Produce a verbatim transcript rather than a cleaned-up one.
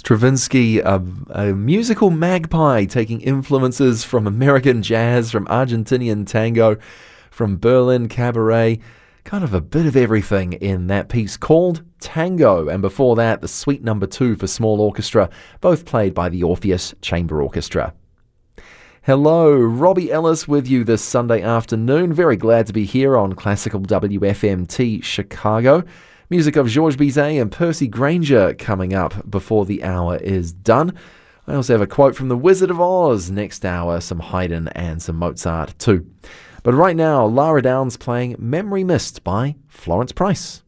Stravinsky, a, a musical magpie taking influences from American jazz, from Argentinian tango, from Berlin cabaret, kind of a bit of everything in that piece called Tango. And before that, the Suite Number Two for small orchestra, both played by the Orpheus Chamber Orchestra. Hello, Robbie Ellis with you this Sunday afternoon. Very glad to be here on Classical W F M T Chicago. Music of Georges Bizet and Percy Grainger coming up before the hour is done. I also have a quote from The Wizard of Oz next hour, some Haydn and some Mozart too. But right now, Lara Downs playing Memory Mist by Florence Price.